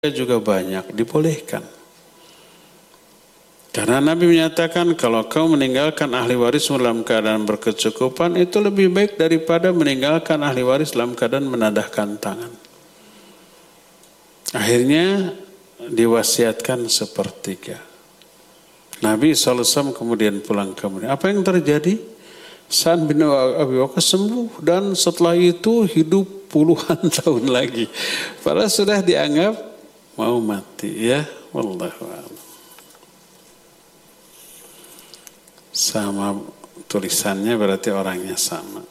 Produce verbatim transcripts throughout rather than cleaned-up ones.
juga banyak, dibolehkan. Karena Nabi menyatakan kalau kau meninggalkan ahli waris dalam keadaan berkecukupan itu lebih baik daripada meninggalkan ahli waris dalam keadaan menadahkan tangan. Akhirnya diwasiatkan sepertiga. Nabi shallallahu alaihi wasallam kemudian pulang kemudian. Apa yang terjadi? Sa'ad bin Abi Waqqas sembuh dan setelah itu hidup puluhan tahun lagi. Padahal sudah dianggap mau mati, ya. Wallahu a'lam. Sama tulisannya berarti orangnya sama.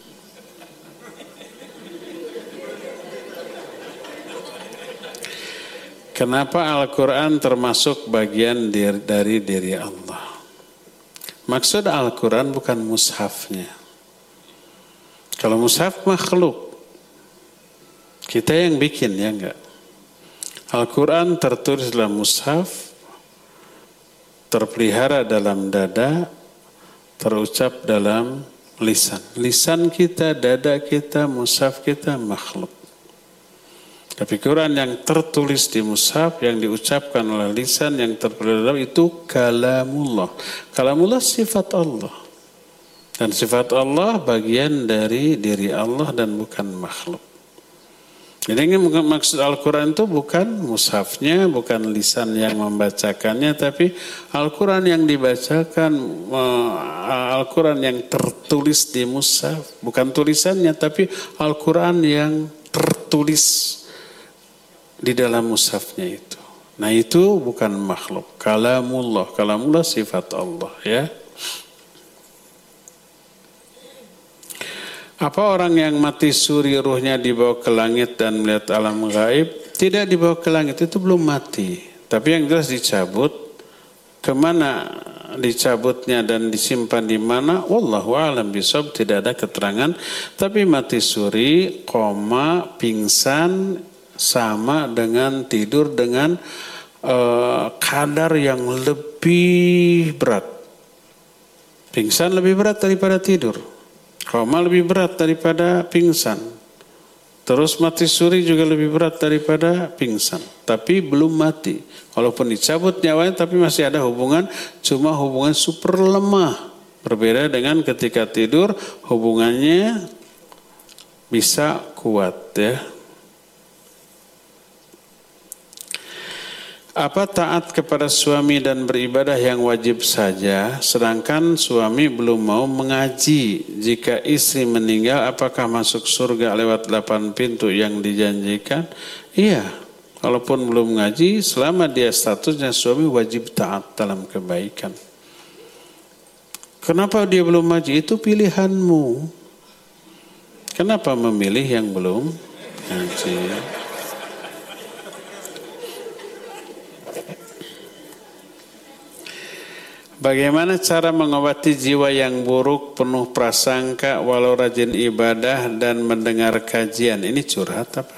Kenapa Al-Quran termasuk bagian diri, dari diri Allah? Maksud Al-Quran bukan mushafnya. Kalau mushaf makhluk, kita yang bikin, ya enggak? Al-Quran tertulis dalam mushaf, terpelihara dalam dada, terucap dalam lisan. Lisan kita, dada kita, mushaf kita makhluk. Tapi Quran yang tertulis di mushaf, yang diucapkan oleh lisan, yang terpelihara itu kalamullah. Kalamullah sifat Allah. Dan sifat Allah bagian dari diri Allah dan bukan makhluk. Jadi maksud Al-Quran itu bukan mushafnya, bukan lisan yang membacakannya, tapi Al-Quran yang dibacakan, Al-Quran yang tertulis di mushaf, bukan tulisannya, tapi Al-Quran yang tertulis di dalam mushafnya itu. Nah itu bukan makhluk, kalamullah, kalamullah sifat Allah, ya. Apa orang yang mati suri ruhnya dibawa ke langit dan melihat alam gaib? Tidak dibawa ke langit, itu belum mati. Tapi yang jelas dicabut. Kemana dicabutnya dan disimpan di mana? Wallahu a'lam bishawab, tidak ada keterangan. Tapi mati suri, koma, pingsan sama dengan tidur dengan uh, kadar yang lebih berat. Pingsan lebih berat daripada tidur. Koma lebih berat daripada pingsan. Terus mati suri juga lebih berat daripada pingsan. Tapi belum mati. Walaupun dicabut nyawanya tapi masih ada hubungan. Cuma hubungan super lemah. Berbeda dengan ketika tidur hubungannya bisa kuat, ya. Apa taat kepada suami dan beribadah yang wajib saja, sedangkan suami belum mau mengaji? Jika istri meninggal, apakah masuk surga lewat delapan pintu yang dijanjikan? Iya, walaupun belum mengaji, selama dia statusnya suami wajib taat dalam kebaikan. Kenapa dia belum mengaji? Itu pilihanmu. Kenapa memilih yang belum mengaji? Bagaimana cara mengobati jiwa yang buruk, penuh prasangka, walau rajin ibadah dan mendengar kajian? Ini curhat apa?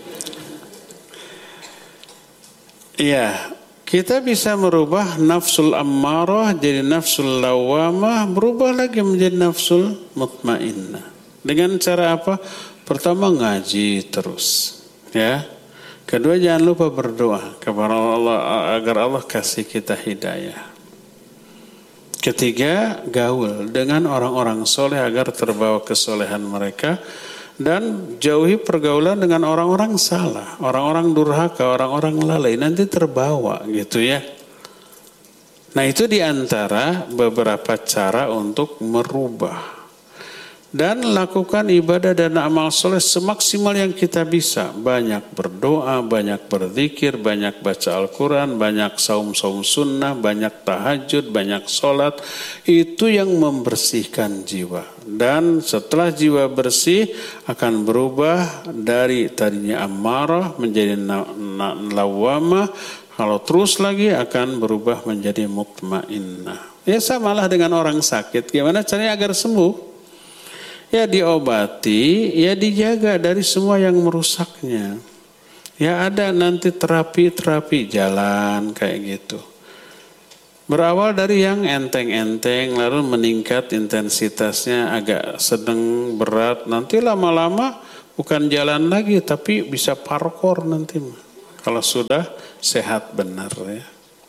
Iya, kita bisa merubah nafsul ammarah jadi nafsul lawamah, berubah lagi menjadi nafsul mutmainnah. Dengan cara apa? Pertama ngaji terus, ya. Kedua jangan lupa berdoa kepada Allah agar Allah kasih kita hidayah. Ketiga, gaul dengan orang-orang soleh agar terbawa kesolehan mereka. Dan jauhi pergaulan dengan orang-orang salah, orang-orang durhaka, orang-orang lalai. Nanti terbawa gitu, ya. Nah itu diantara beberapa cara untuk merubah. Dan lakukan ibadah dan amal soleh semaksimal yang kita bisa. Banyak berdoa, banyak berzikir, banyak baca Al-Quran, banyak saum-saum sunnah, banyak tahajud, banyak sholat. Itu yang membersihkan jiwa. Dan setelah jiwa bersih akan berubah dari tadinya amarah menjadi lawamah. Kalau terus lagi akan berubah menjadi mutmainnah. Ya samalah dengan orang sakit. Gimana caranya agar sembuh? Ya diobati, ya dijaga dari semua yang merusaknya. Ya ada nanti terapi-terapi jalan kayak gitu. Berawal dari yang enteng-enteng, lalu meningkat intensitasnya agak sedang berat. Nanti lama-lama bukan jalan lagi, tapi bisa parkour nanti. kalau sudah sehat benar ya.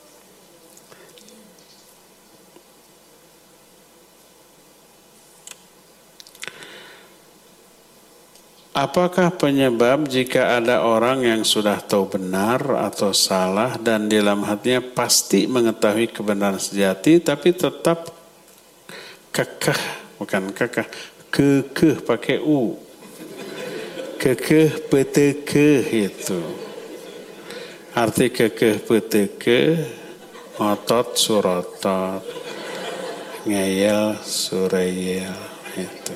Apakah penyebab jika ada orang yang sudah tahu benar atau salah dan di dalam hatinya pasti mengetahui kebenaran sejati tapi tetap kekeh, bukan kekeh, kekeh pakai u, kekeh petekeh itu. Arti kekeh petekeh, ngotot surotot, ngeyel sureyel itu.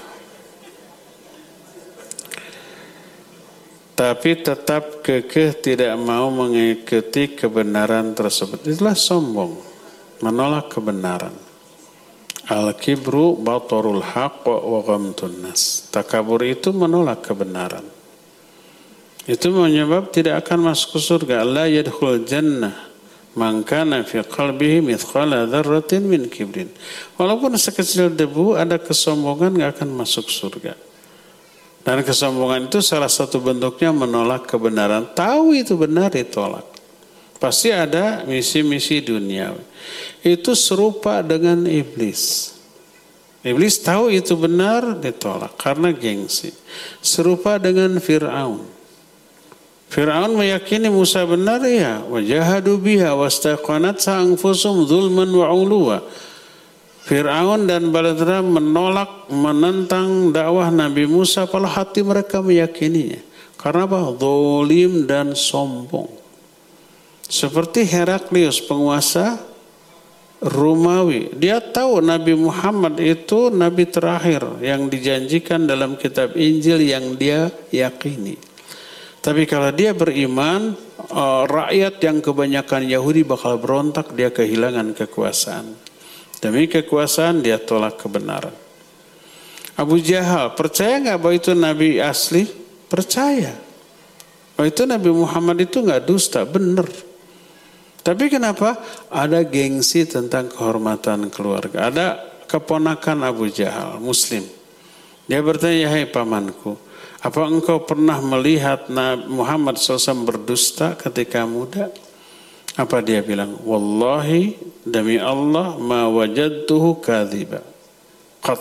Tapi tetap kekeh tidak mau mengikuti kebenaran tersebut. Itulah sombong, menolak kebenaran. Al-kibru batarul haqq wa ghamtun nas. Takabur itu menolak kebenaran. Itu menyebab tidak akan masuk ke surga. La yadkhul jannah man kana fi qalbihi mithqala dzarratin min kibrin. Walaupun sekecil debu ada kesombongan enggak akan masuk surga. Dan kesombongan itu salah satu bentuknya menolak kebenaran. Tahu itu benar ditolak. Pasti ada misi-misi duniawi. Itu serupa dengan iblis. Iblis tahu itu benar ditolak karena gengsi. Serupa dengan Fir'aun. Fir'aun meyakini Musa benar ya. Wajahadu biha wastaqanat sa'anfusum zulman wa uluwa. Fir'aun dan baladera menolak, menentang dakwah Nabi Musa kalau hati mereka meyakininya. Karena apa? Zalim dan sombong. Seperti Heraklius, penguasa Romawi. Dia tahu Nabi Muhammad itu Nabi terakhir yang dijanjikan dalam kitab Injil yang dia yakini. Tapi kalau dia beriman, rakyat yang kebanyakan Yahudi bakal berontak, dia kehilangan kekuasaan. Demi kekuasaan dia tolak kebenaran. Abu Jahal percaya nggak bahwa itu Nabi asli? Percaya. Bahwa itu Nabi Muhammad itu nggak dusta, benar. Tapi kenapa? Ada gengsi tentang kehormatan keluarga. Ada keponakan Abu Jahal, Muslim. Dia bertanya, hai pamanku, apa engkau pernah melihat Nabi Muhammad shallallahu alaihi wasallam berdusta ketika muda? Apa dia bilang? Wallahi demi Allah ma wajadtuhu kadhiba. Qat.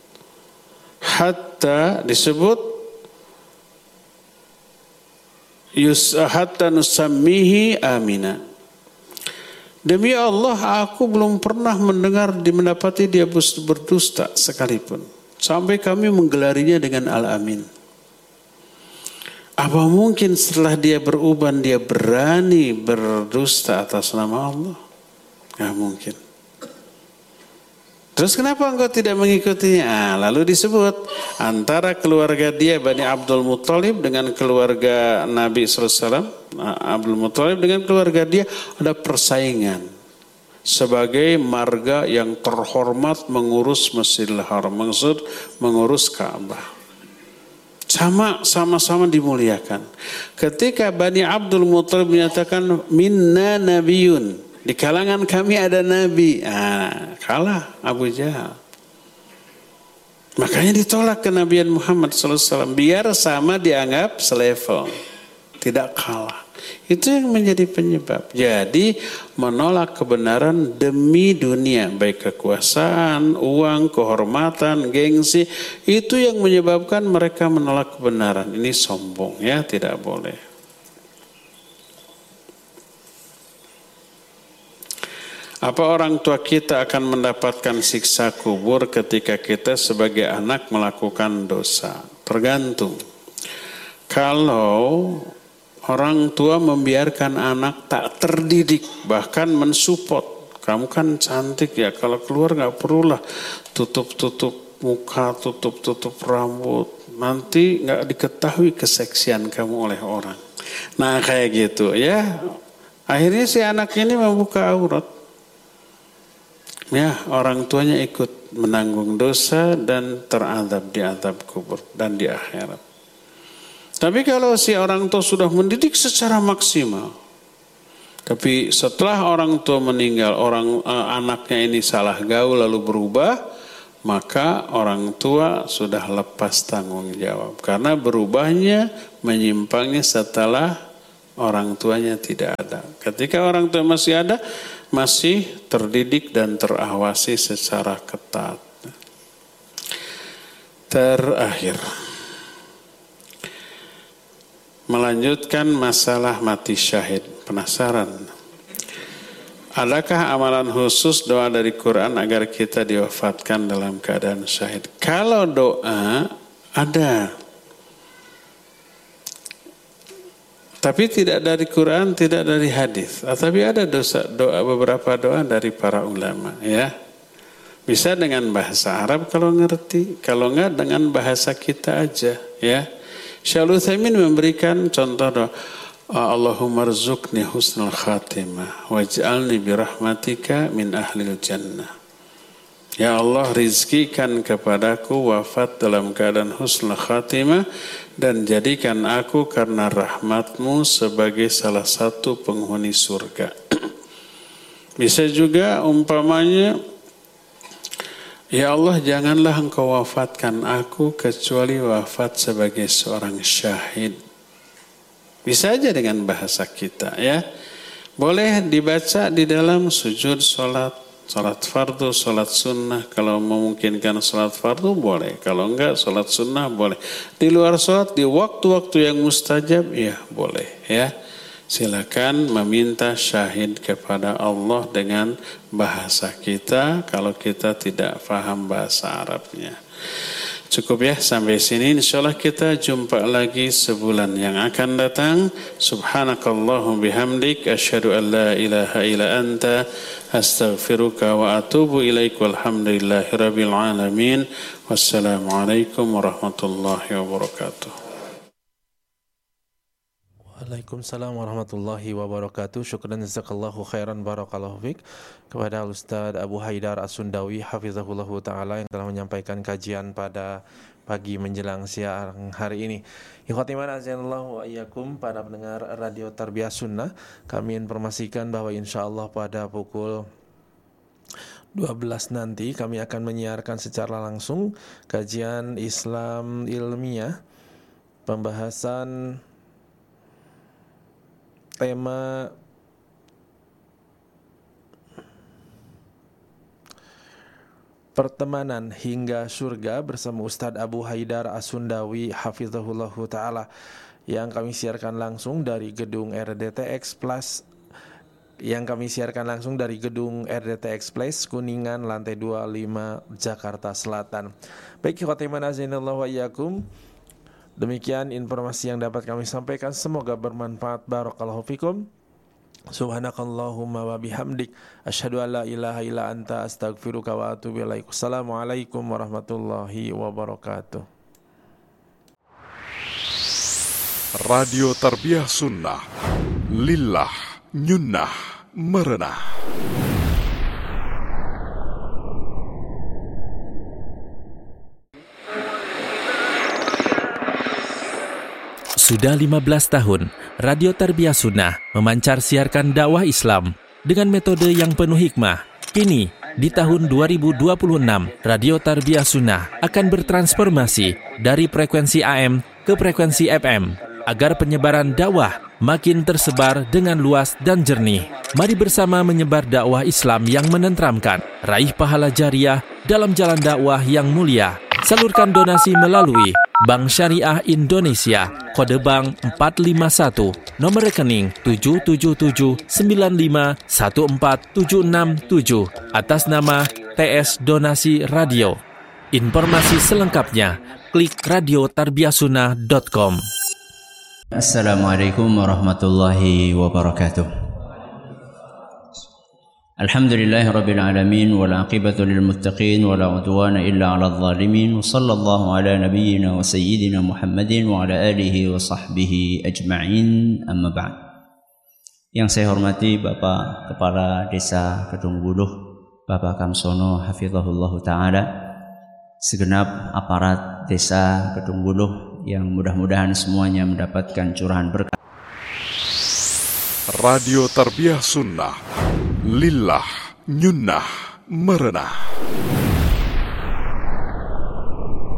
Hatta disebut yus hatta nusammihi amina. Demi Allah aku belum pernah mendengar mendapati dia berdusta sekalipun. Sampai kami menggelarinya dengan Al-Amin. Apa mungkin setelah dia beruban dia berani berdusta atas nama Allah? Nggak mungkin. Terus kenapa engkau tidak mengikutinya? Ah, lalu disebut antara keluarga dia Bani Abdul Muttalib dengan keluarga Nabi shallallahu alaihi wasallam, Abdul Muttalib dengan keluarga dia ada persaingan sebagai marga yang terhormat mengurus Masjidil Haram, maksud mengurus Ka'bah. Sama sama-sama dimuliakan. Ketika Bani Abdul Muttalib menyatakan minna nabiyun, di kalangan kami ada nabi, ah, kalah Abu Jahal. Makanya ditolak kenabian Muhammad shallallahu alaihi wasallam biar sama dianggap selevel, tidak kalah. Itu yang menjadi penyebab. Jadi menolak kebenaran demi dunia, baik kekuasaan, uang, kehormatan, gengsi, itu yang menyebabkan mereka menolak kebenaran. Ini sombong ya, tidak boleh. Apa orang tua kita akan mendapatkan siksa kubur ketika kita sebagai anak melakukan dosa? Tergantung. Kalau orang tua membiarkan anak tak terdidik, bahkan mensupport. Kamu kan cantik ya, kalau keluar gak perlulah tutup-tutup muka, tutup-tutup rambut. Nanti gak diketahui keseksian kamu oleh orang. Nah kayak gitu ya. Akhirnya si anak ini membuka aurat. Ya, orang tuanya ikut menanggung dosa dan teradab di azab kubur dan di akhirat. Tapi kalau si orang tua sudah mendidik secara maksimal, tapi setelah orang tua meninggal, orang eh, anaknya ini salah gaul lalu berubah, maka orang tua sudah lepas tanggung jawab. Karena berubahnya, menyimpangnya setelah orang tuanya tidak ada. Ketika orang tua masih ada, masih terdidik dan terawasi secara ketat. Terakhir, melanjutkan masalah mati syahid. Penasaran? Adakah amalan khusus doa dari Quran agar kita diwafatkan dalam keadaan syahid? Kalau doa ada, tapi tidak dari Quran, tidak dari hadis. Tapi ada dosa, doa beberapa doa dari para ulama, ya. Bisa dengan bahasa Arab kalau ngerti, kalau enggak dengan bahasa kita aja, ya. Syaikhul Utsaimin memberikan contoh doa, Allahumma rzuqni husnul khatimah waj'alni birahmatika min ahlil jannah. Ya Allah, rizkikan kepadaku wafat dalam keadaan husnul khatimah dan jadikan aku karena rahmatmu sebagai salah satu penghuni surga. Bisa juga umpamanya, ya Allah, janganlah engkau wafatkan aku kecuali wafat sebagai seorang syahid. Bisa aja dengan bahasa kita, ya. Boleh dibaca di dalam sujud sholat, sholat fardu, sholat sunnah. Kalau memungkinkan sholat fardu boleh, kalau enggak sholat sunnah boleh. Di luar sholat, di waktu-waktu yang mustajab, ya boleh, ya. Silakan meminta syahid kepada Allah dengan bahasa kita kalau kita tidak paham bahasa Arabnya. Cukup ya sampai sini. Insyaallah kita jumpa lagi sebulan yang akan datang. Subhanakallahum bihamdik asyhadu an la ilaha illa anta astaghfiruka wa atubu ilaik. Walhamdulillahirabbil alamin. Wassalamualaikum warahmatullahi wabarakatuh. Waalaikumsalam warahmatullahi wabarakatuh. Syukran jazakallahu khairan barakallahu fiik kepada Ustaz Abu Haidar As-Sundawi hafizahullahu taala yang telah menyampaikan kajian pada pagi menjelang siang hari ini. Ikhwati man azanallahu wa iyyakum, para pendengar Radio Tarbiyah Sunnah, kami informasikan bahwa insyaallah pada pukul dua belas nanti kami akan menyiarkan secara langsung kajian Islam ilmiah, pembahasan tema pertemanan hingga surga bersama Ustadz Abu Haidar As-Sundawi hafizahullahu ta'ala, yang kami siarkan langsung dari gedung R D T X Plus yang kami siarkan langsung dari gedung R D T X Place Kuningan lantai dua puluh lima Jakarta Selatan. Baik, khotimah azinallahu wa iyyakum, demikian informasi yang dapat kami sampaikan, semoga bermanfaat. Barakallahu fikum. Subhanakallahumma wa bihamdik asyhadu an la ilaha illa anta astaghfiruka wa atubu ilaik. Assalamualaikum warahmatullahi wabarakatuh. Radio Tarbiyah Sunnah, lillah nyunnah merenah. Sudah lima belas tahun, Radio Tarbiyah Sunnah memancar siarkan dakwah Islam dengan metode yang penuh hikmah. Kini, di tahun dua ribu dua puluh enam, Radio Tarbiyah Sunnah akan bertransformasi dari frekuensi A M ke frekuensi F M agar penyebaran dakwah makin tersebar dengan luas dan jernih. Mari bersama menyebar dakwah Islam yang menenteramkan, raih pahala jariah dalam jalan dakwah yang mulia. Salurkan donasi melalui Bank Syariah Indonesia, kode bank empat lima satu, nomor rekening tujuh tujuh tujuh sembilan lima satu empat tujuh enam tujuh, atas nama T S Donasi Radio. Informasi selengkapnya, klik radio tarbiyah sunnah dot com. Assalamualaikum warahmatullahi wabarakatuh. Alhamdulillahi rabbil alamin, wal aqibatu lil muttaqin, wala udwana illa 'alal zalimin. Wa sallallahu ala nabiyyina wa sayyidina Muhammadin wa ala alihi wa sahbihi ajma'in. Amma ba'd. Yang saya hormati Bapak Kepala Desa Kedung Buluh, Bapak Kamsono hafizahullahu taala, segenap aparat Desa Kedung Buluh yang mudah-mudahan semuanya mendapatkan curahan berkah. Radio Tarbiyah Sunnah, lillah nyunnah merenah.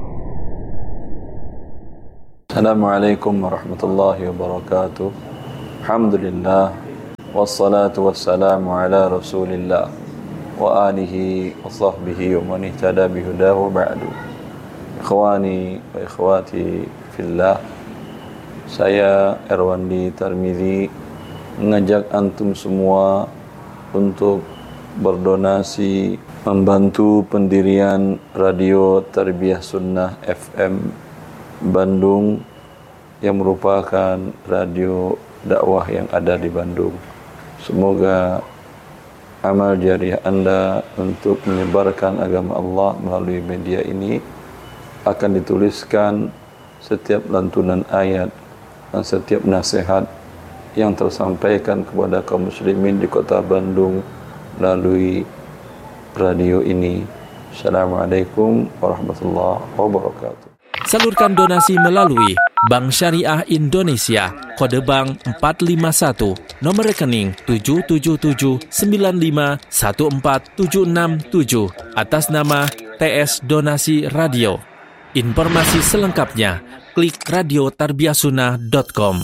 Assalamualaikum warahmatullahi wabarakatuh. Alhamdulillah, wassalatu wassalamu ala rasulillah wa alihi wa sahbihi wa man ihtada bihudahu ba'du. Ikhwani wa ikhwati fillah, saya Erwandi Tarmizi mengajak antum semua untuk berdonasi membantu pendirian Radio Tarbiyah Sunnah F M Bandung yang merupakan radio dakwah yang ada di Bandung. Semoga amal jariah Anda untuk menyebarkan agama Allah melalui media ini akan dituliskan setiap lantunan ayat dan setiap nasihat yang tersampaikan kepada kaum muslimin di kota Bandung melalui radio ini. Assalamualaikum warahmatullahi wabarakatuh. Salurkan donasi melalui Bank Syariah Indonesia, kode bank empat lima satu, nomor rekening tujuh tujuh tujuh sembilan lima satu empat tujuh enam tujuh, atas nama T S Donasi Radio. Informasi selengkapnya, klik radio tarbiyah sunnah dot com.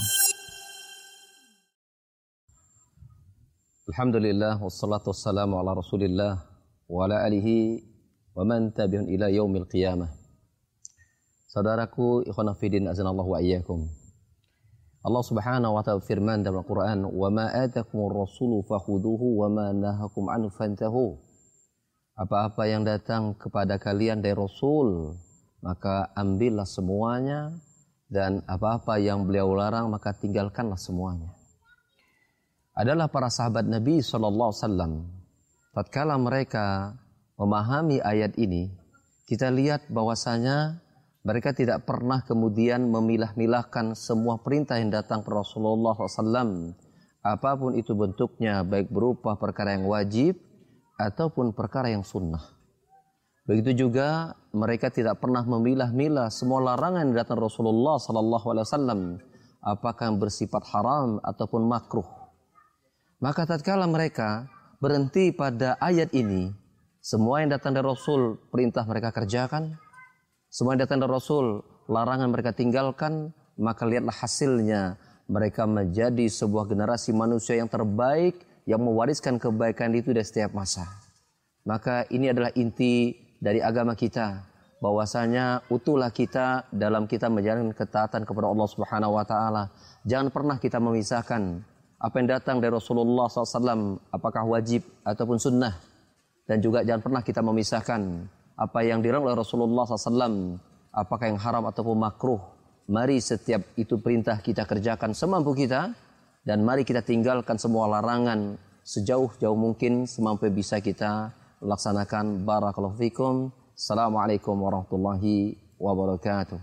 Alhamdulillah, wassalatu wassalamu ala rasulillah wa ala alihi wa man tabi'un ila yaumil qiyamah. Saudaraku, ikhwan fillah azanallahu wa iyyakum. Allah Subhanahu wa ta'ala firman dalam Al-Qur'an, "Wa ma atakumur rasulu fakhuduhu wa ma nahakum anhu fantahu." Apa-apa yang datang kepada kalian dari Rasul, maka ambillah semuanya, dan apa-apa yang beliau larang maka tinggalkanlah semuanya. Adalah para sahabat Nabi sallallahu alaihi wasallam, tatkala mereka memahami ayat ini, kita lihat bahwasanya mereka tidak pernah kemudian memilah-milahkan semua perintah yang datang kepada Rasulullah sallallahu alaihi wasallam, apapun itu bentuknya, baik berupa perkara yang wajib ataupun perkara yang sunnah. Begitu juga mereka tidak pernah memilah-milah semua larangan yang datang Rasulullah sallallahu alaihi wasallam, apakah yang bersifat haram ataupun makruh. Maka tatkala mereka berhenti pada ayat ini, semua yang datang dari Rasul perintah mereka kerjakan, semua yang datang dari Rasul larangan mereka tinggalkan, maka lihatlah hasilnya, mereka menjadi sebuah generasi manusia yang terbaik, yang mewariskan kebaikan itu dari setiap masa. Maka ini adalah inti dari agama kita, bahwasanya utuhlah kita dalam kita menjalankan ketaatan kepada Allah Subhanahu wa taala. Jangan pernah kita memisahkan apa yang datang dari Rasulullah sallallahu alaihi wasallam, apakah wajib ataupun sunnah. Dan juga jangan pernah kita memisahkan apa yang dilarang oleh Rasulullah sallallahu alaihi wasallam, apakah yang haram ataupun makruh. Mari setiap itu perintah kita kerjakan semampu kita, dan mari kita tinggalkan semua larangan sejauh-jauh mungkin semampu bisa kita laksanakan. Barakallahu fikum. Assalamualaikum warahmatullahi wabarakatuh.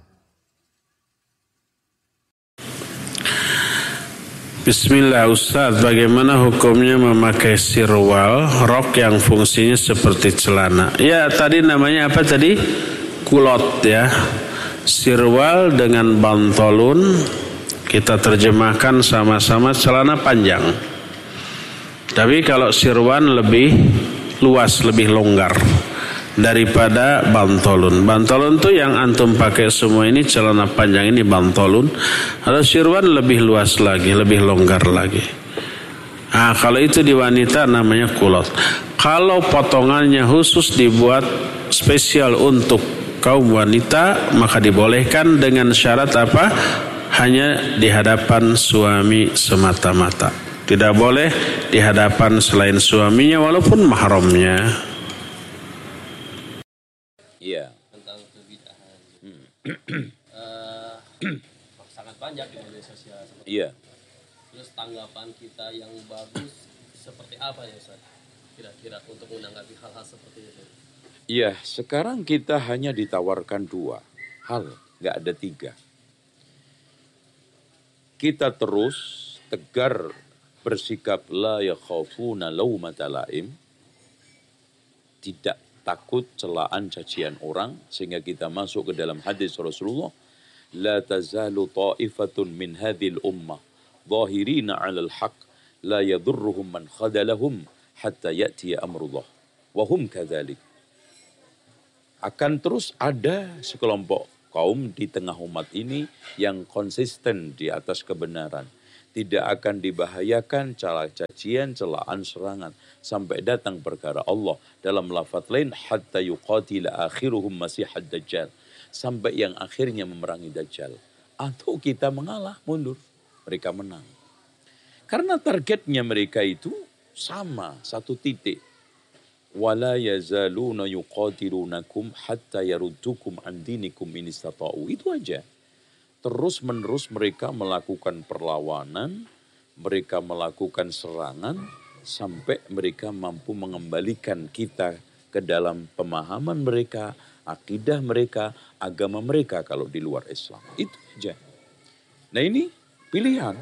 Bismillah Ustaz, bagaimana hukumnya memakai sirwal, rok yang fungsinya seperti celana? Ya, tadi namanya apa tadi? Kulot ya. Sirwal dengan bantolun, kita terjemahkan sama-sama celana panjang. Tapi kalau sirwan lebih luas, lebih longgar daripada bantolun. Bantolun tuh yang antum pakai semua ini, celana panjang ini bantolun. Kalau sirwan lebih luas lagi, lebih longgar lagi. Nah, kalau itu di wanita namanya kulot. Kalau potongannya khusus dibuat spesial untuk kaum wanita, maka dibolehkan dengan syarat apa? Hanya di hadapan suami semata-mata. Tidak boleh di hadapan selain suaminya walaupun mahramnya. Iya. Tentang kebidahan. Hmm. uh, sangat banyak di media sosial seperti Iya. itu. Terus tanggapan kita yang bagus seperti apa ya Ustaz? Kira-kira untuk menanggapi hal-hal seperti itu. Iya, sekarang kita hanya ditawarkan dua hal, nggak ada tiga. Kita terus tegar bersikap la yakhafuna laumata laim, tidak takut celaan cacian orang, sehingga kita masuk ke dalam hadis Rasulullah, la tazalu ta'ifatun min hadhil ummah zahirina 'alal haqq la yadurruhum man khadalahum hatta ya'tiya amrullah wa hum kadzalik. Akan terus ada sekelompok kaum di tengah umat ini yang konsisten di atas kebenaran, tidak akan dibahayakan cela cacian, celaan, serangan sampai datang perkara Allah. Dalam lafaz lain, hatta yuqatila akhiruhum masihad dajjal, sampai yang akhirnya memerangi Dajjal. Atau kita mengalah, mundur, mereka menang. Karena targetnya mereka itu sama, satu titik. Wala yazaluna yuqatilunakum hatta yaruddukum an dinikum in istata'u. Itu aja. Terus menerus mereka melakukan perlawanan, mereka melakukan serangan, sampai mereka mampu mengembalikan kita ke dalam pemahaman mereka, akidah mereka, agama mereka kalau di luar Islam. Itu aja. Nah ini pilihan.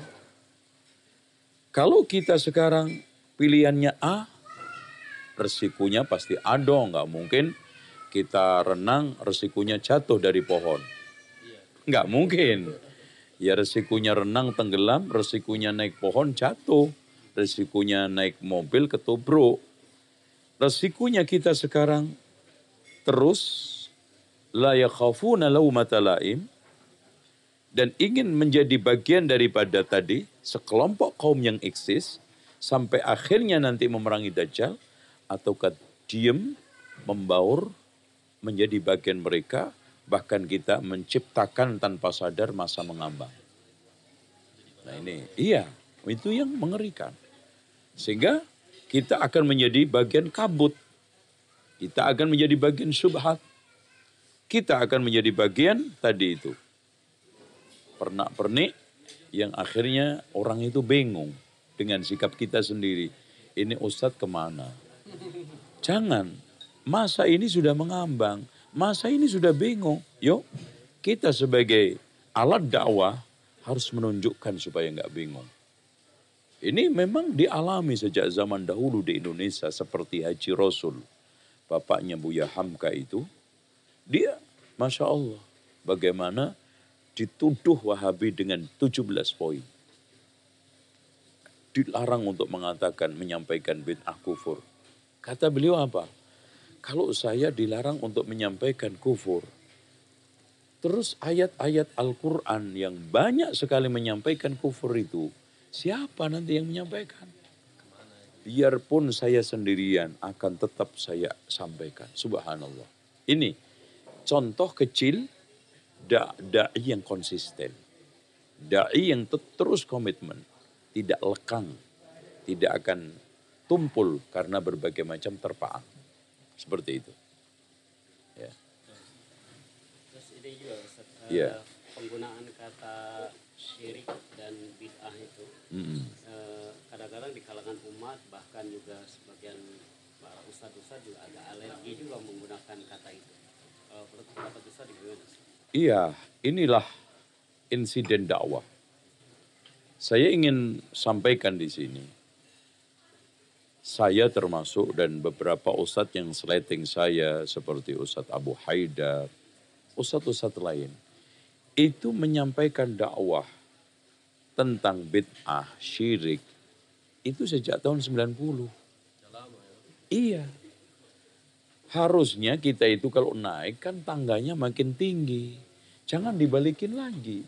Kalau kita sekarang pilihannya A, resikonya pasti A dong. Nggak mungkin kita renang resikonya jatuh dari pohon. Nggak mungkin. Ya resikonya renang tenggelam, resikonya naik pohon jatuh, resikonya naik mobil ketubruk. Resikonya kita sekarang terus la yakhafuna laumata laim, dan ingin menjadi bagian daripada tadi sekelompok kaum yang eksis sampai akhirnya nanti memerangi Dajjal, ataukah diem, membaur, menjadi bagian mereka, bahkan kita menciptakan tanpa sadar masa mengambang. Nah ini, iya, itu yang mengerikan. Sehingga kita akan menjadi bagian kabut. Kita akan menjadi bagian syubhat. Kita akan menjadi bagian tadi itu. Pernak-pernik yang akhirnya orang itu bingung dengan sikap kita sendiri. Ini Ustadz kemana? Jangan, masa ini sudah mengambang. Masa ini sudah bingung. Yuk, kita sebagai alat dakwah harus menunjukkan supaya nggak bingung. Ini memang dialami sejak zaman dahulu di Indonesia, seperti Haji Rasul. Bapaknya Buya Hamka itu, dia Masya Allah, bagaimana dituduh Wahabi dengan tujuh belas poin. Dilarang untuk mengatakan, menyampaikan bid'ah kufur. Kata beliau apa? Kalau saya dilarang untuk menyampaikan kufur, terus ayat-ayat Al-Quran yang banyak sekali menyampaikan kufur itu, siapa nanti yang menyampaikan? Biarpun saya sendirian, akan tetap saya sampaikan. Subhanallah. Ini contoh kecil da'i yang konsisten. Da'i yang terus komitmen. Tidak lekang. Tidak akan tumpul karena berbagai macam terpaan. Seperti itu. Ya. Terus ini juga Ustaz, ya. uh, penggunaan kata syirik dan bid'ah itu mm-hmm. uh, kadang-kadang di kalangan umat, bahkan juga sebagian para ustadz-ustadz juga agak alergi juga menggunakan kata itu. Uh, menurut pendapat Ustaz gimana? Iya, inilah insiden dakwah. Saya ingin sampaikan di sini. Saya termasuk dan beberapa ustadz yang seleting saya seperti Ustadz Abu Haidar, ustadz-ustadz lain, itu menyampaikan dakwah tentang bid'ah, syirik, itu sejak tahun sembilan puluh. Iya. Harusnya kita itu kalau naik kan tangganya makin tinggi. Jangan dibalikin lagi.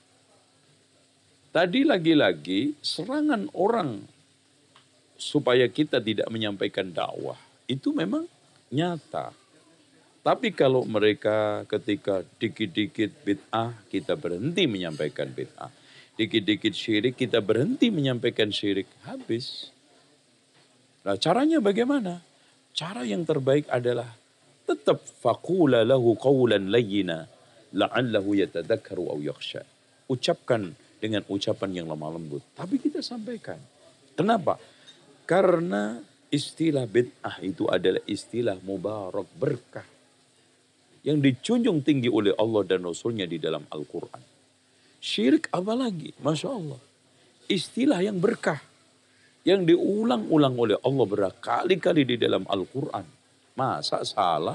Tadi lagi-lagi serangan orang supaya kita tidak menyampaikan dakwah, itu memang nyata. Tapi kalau mereka ketika dikit-dikit bid'ah, kita berhenti menyampaikan bid'ah. Dikit-dikit syirik, kita berhenti menyampaikan syirik. Habis. Nah caranya bagaimana? Cara yang terbaik adalah tetap faqula lahu qawlan layyina la'allahu yatadakkaru aw yakhsha. Ucapkan dengan ucapan yang lemah lembut. Tapi kita sampaikan. Kenapa? Karena istilah bid'ah itu adalah istilah mubarak, berkah. Yang dicunjung tinggi oleh Allah dan Rasulnya di dalam Al-Quran. Syirik apalagi? Masya Allah. Istilah yang berkah. Yang diulang-ulang oleh Allah berkali-kali di dalam Al-Quran. Masa salah?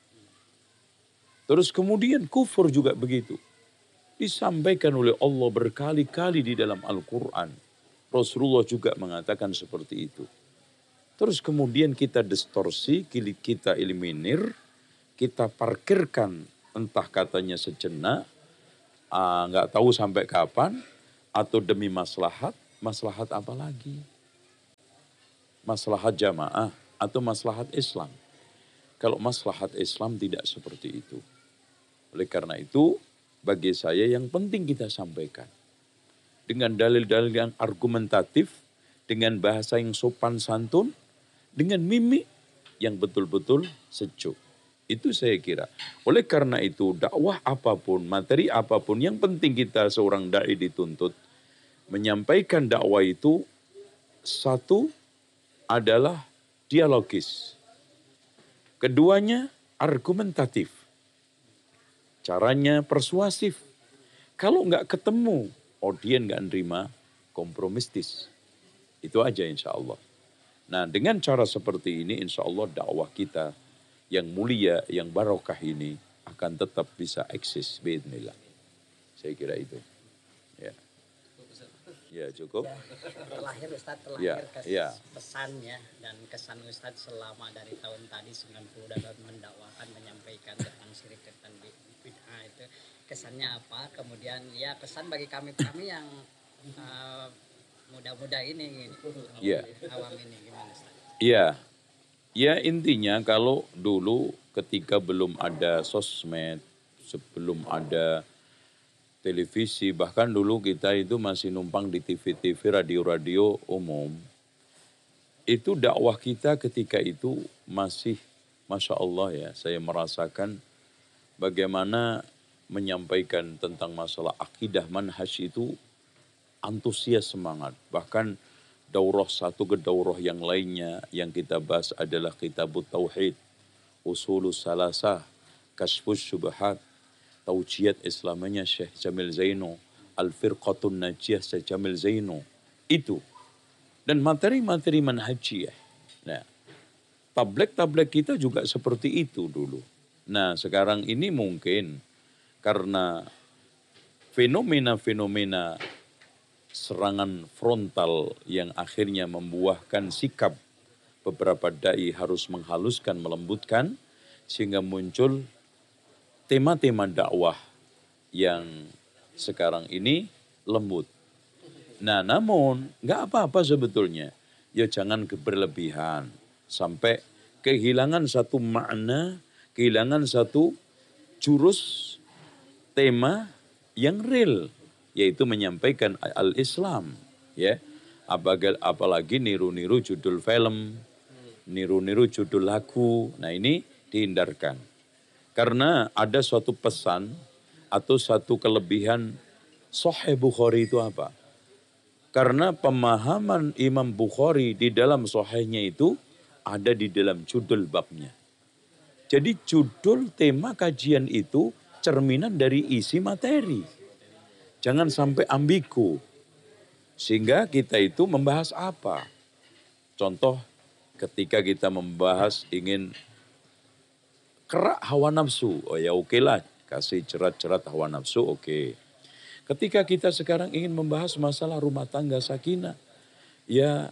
Terus kemudian kufur juga begitu. Disampaikan oleh Allah berkali-kali di dalam Al-Quran. Rasulullah juga mengatakan seperti itu. Terus kemudian kita distorsi, kita eliminir, kita parkirkan entah katanya sejenak, nggak tahu sampai kapan, atau demi maslahat, maslahat apa lagi? Maslahat jamaah atau maslahat Islam? Kalau maslahat Islam tidak seperti itu. Oleh karena itu, bagi saya yang penting kita sampaikan. Dengan dalil-dalil yang argumentatif, dengan bahasa yang sopan santun, dengan mimik yang betul-betul sejuk. Itu saya kira. Oleh karena itu, dakwah apapun, materi apapun, yang penting kita seorang da'i dituntut menyampaikan dakwah itu, satu adalah dialogis. Keduanya argumentatif. Caranya persuasif. Kalau nggak ketemu, audien nggak nerima, kompromistis. Itu aja insya Allah. Nah, dengan cara seperti ini insya Allah dakwah kita yang mulia, yang barokah ini akan tetap bisa eksis biidznillah. Saya kira itu. Ya. Ya, cukup. Ya, terakhir Ustadz, terakhir ya, kes, ya. pesannya dan kesan Ustadz selama dari tahun tadi sembilan puluh dalam mendakwakan, menyampaikan tentang syirik dan bid'ah itu, kesannya apa? Kemudian ya kesan bagi kami-kami yang uh, muda-muda ini, ya. awam ini gimana Ustadz? Iya. Ya intinya kalau dulu ketika belum ada sosmed, sebelum ada televisi, bahkan dulu kita itu masih numpang di T V-T V, radio-radio umum. Itu dakwah kita ketika itu masih, Masya Allah ya, saya merasakan bagaimana menyampaikan tentang masalah akidah manhaj itu antusias semangat. Bahkan daurah satu ke daurah yang lainnya yang kita bahas adalah Kitabut Tauhid, Usulus Salasah, Kashfus Syubhat, Taujiat Islamanya Syekh Jamil Zaino, Al-Firqatun Najiyah Syekh Jamil Zaino. Itu. Dan materi-materi manhajiyah. Nah, tablek-tablek kita juga seperti itu dulu. Nah, sekarang ini mungkin karena fenomena-fenomena serangan frontal yang akhirnya membuahkan sikap beberapa dai harus menghaluskan, melembutkan, sehingga muncul tema-tema dakwah yang sekarang ini lembut. Nah namun nggak apa-apa sebetulnya, ya jangan berlebihan sampai kehilangan satu makna, kehilangan satu jurus tema yang real, yaitu menyampaikan al-Islam, ya. Apalagi niru-niru judul film, niru-niru judul lagu. Nah ini dihindarkan. Karena ada suatu pesan atau satu kelebihan Sahih Bukhari itu apa? Karena pemahaman Imam Bukhari di dalam Sahihnya itu ada di dalam judul babnya. Jadi judul tema kajian itu cerminan dari isi materi. Jangan sampai ambigu. Sehingga kita itu membahas apa? Contoh ketika kita membahas ingin kerak hawa nafsu. Oh ya oke lah, kasih cerat-cerat hawa nafsu oke. Okay. Ketika kita sekarang ingin membahas masalah rumah tangga sakinah. Ya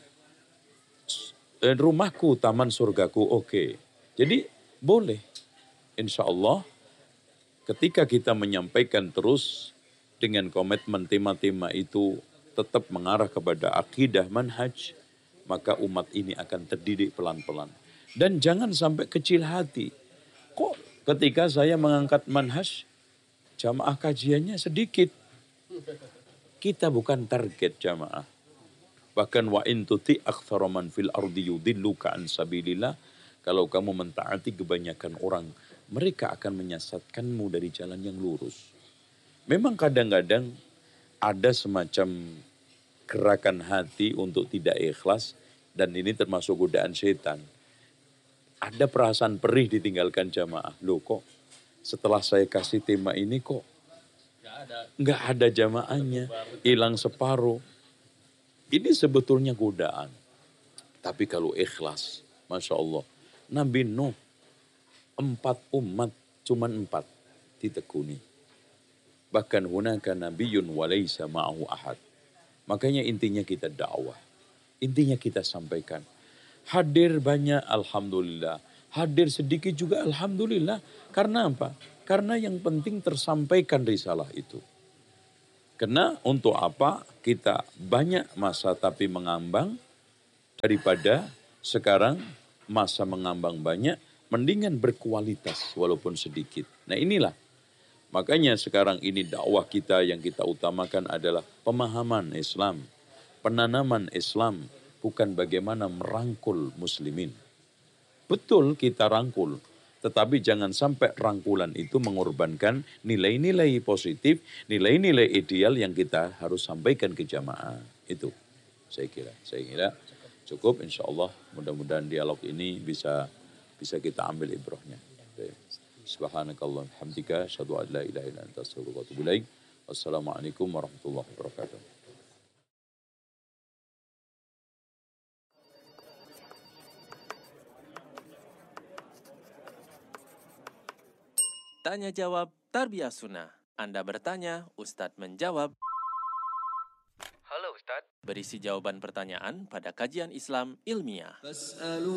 rumahku taman surgaku oke. Okay. Jadi boleh. Insya Allah ketika kita menyampaikan terus dengan komitmen tema-tema itu tetap mengarah kepada akidah manhaj, maka umat ini akan terdidik pelan-pelan. Dan jangan sampai kecil hati. Kok ketika saya mengangkat manhaj, jamaah kajiannya sedikit. Kita bukan target jamaah. Bahkan wa in tuti aktsara man fil ardi yudilluka an sabilillah. Kalau kamu mentaati kebanyakan orang, mereka akan menyesatkanmu dari jalan yang lurus. Memang kadang-kadang ada semacam gerakan hati untuk tidak ikhlas dan ini termasuk godaan setan. Ada perasaan perih ditinggalkan jamaah. Loh kok setelah saya kasih tema ini kok nggak ada jamaahnya, hilang separuh. Ini sebetulnya godaan. Tapi kalau ikhlas, Masya Allah, Nabi Nuh, empat umat, cuman empat ditekuni. Bahkan hunaka nabiyyun walaysa ma'ahu ahad. Makanya intinya kita dakwah. Intinya kita sampaikan. Hadir banyak, alhamdulillah. Hadir sedikit juga, alhamdulillah. Karena apa? Karena yang penting tersampaikan risalah itu. Karena untuk apa kita banyak masa tapi mengambang daripada sekarang masa mengambang banyak, mendingan berkualitas walaupun sedikit. Nah inilah, makanya sekarang ini dakwah kita yang kita utamakan adalah pemahaman Islam, penanaman Islam, bukan bagaimana merangkul muslimin. Betul kita rangkul, tetapi jangan sampai rangkulan itu mengorbankan nilai-nilai positif, nilai-nilai ideal yang kita harus sampaikan ke jamaah. Itu saya kira. Saya kira cukup, insya Allah. Mudah-mudahan dialog ini bisa bisa kita ambil ibrahnya. Subhanakallah hamdika, asyhadu an la ilaha illa anta astaghfiruka wa atubu ilaik. Wassalamualaikum warahmatullahi wabarakatuh. Tanya jawab Tarbiyah Sunnah. Anda bertanya, Ustadz menjawab. Halo Ustadz. Berisi jawaban pertanyaan pada kajian Islam ilmiah.